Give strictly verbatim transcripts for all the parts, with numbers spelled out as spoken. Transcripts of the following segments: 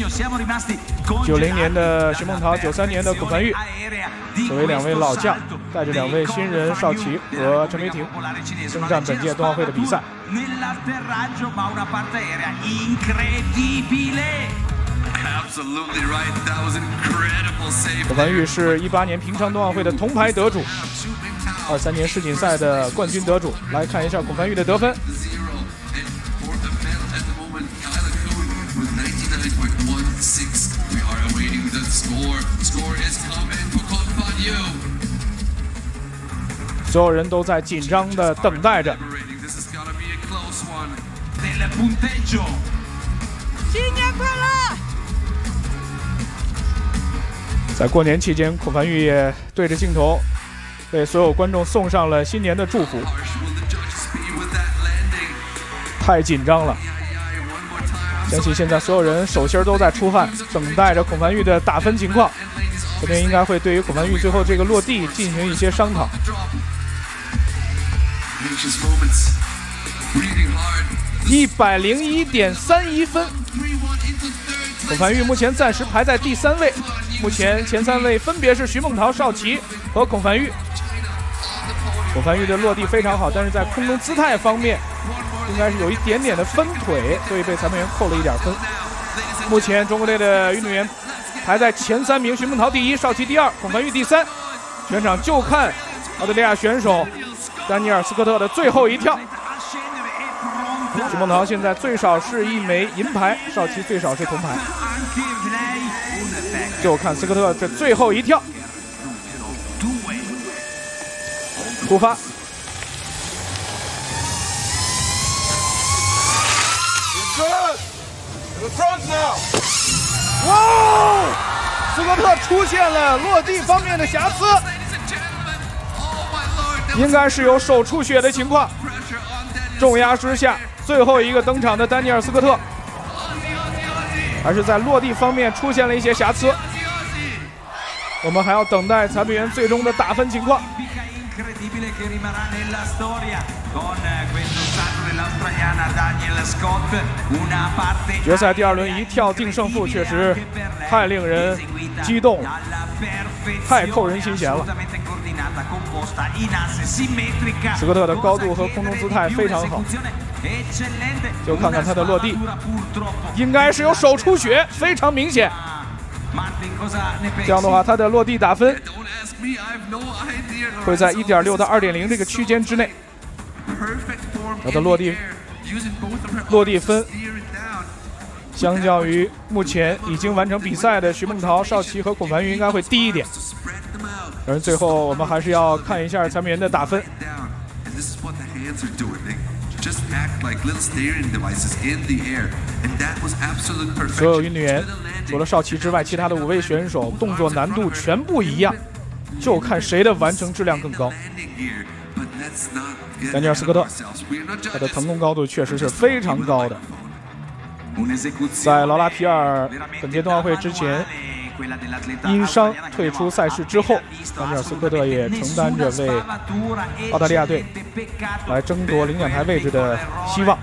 九零年的徐梦桃，九三年的孔凡玉，作为两位老将，带着两位新人邵琦和陈梅婷征战本届冬奥会的比赛。孔凡玉是一八年平昌冬奥会的铜牌得主，二三年世锦赛的冠军得主。来看一下孔凡玉的得分。 所有人都在紧张地等待着。 新年快乐！ 在过年期间，孔凡玉也对着镜头，为所有观众送上了新年的祝福。太紧张了，相信现在所有人手心都在出汗，等待着孔凡玉的打分情况。这边应该会对于孔凡玉最后这个落地进行一些商讨。 一百零一点三一分，孔凡玉目前暂时排在第三位。目前前三位分别是徐梦桃、邵琦和孔凡玉。孔凡玉的落地非常好，但是在空中姿态方面，应该是有一点点的分腿，所以被裁判员扣了一点分。目前中国队的运动员排在前三名，徐梦桃第一，邵琦第二，孔凡玉第三。全场就看澳大利亚选手 丹尼尔·斯科特的最后一跳，徐梦桃现在最少是一枚银牌，邵琦最少是铜牌。就看斯科特这最后一跳，出发。哇！斯科特出现了落地方面的瑕疵。 应该是有手出血的情况，重压之下，最后一个登场的丹尼尔·斯科特，还是在落地方面出现了一些瑕疵。我们还要等待裁判员最终的打分情况。决赛第二轮一跳定胜负，确实太令人激动了，太扣人心弦了。 斯科特的高度和空中姿态非常好，就看看他的落地，应该是有手出血，非常明显。这样的话，他的落地打分会在 一点六 到 二点零 这个区间之内。他的落地落地分，相较于目前已经完成比赛的徐梦桃、邵琦和孔凡玉，应该会低一点。 而最后，我们还是要看一下裁判员的打分。所有运动员除了邵琦之外，其他的五位选手动作难度全部一样，就看谁的完成质量更高。丹尼尔·斯科特，他的腾空高度确实是非常高的。在劳拉·皮尔本届冬奥会之前 因伤退出赛事之后，丹尼尔·斯科特也承担着为澳大利亚队来争夺领奖台位置的希望。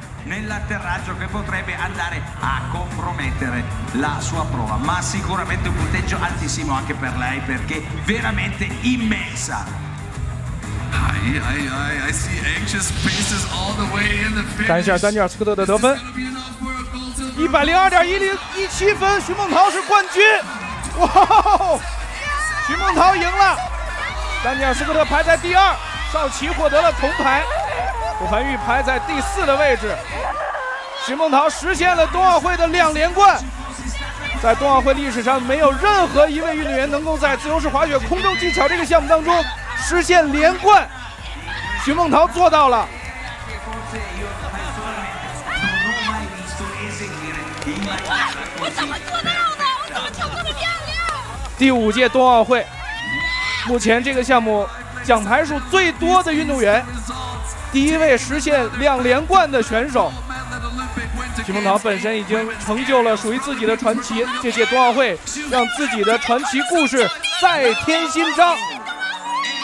看一下丹尼尔·斯科特的得分， 一百零二点一零一七分，徐梦桃是冠军。 哇！徐梦桃赢了，丹尼尔·斯科特排在第二，邵琦获得了铜牌，孔凡玉排在第四的位置。徐梦桃实现了冬奥会的两连冠，在冬奥会历史上没有任何一位运动员能够在自由式滑雪空中技巧这个项目当中实现连冠，徐梦桃做到了。 我怎么做到的？我怎么跳这么漂亮？ 第五届冬奥会，目前这个项目奖牌数最多的运动员，第一位实现两连冠的选手。徐梦桃本身已经成就了属于自己的传奇，这届冬奥会让自己的传奇故事再添新章。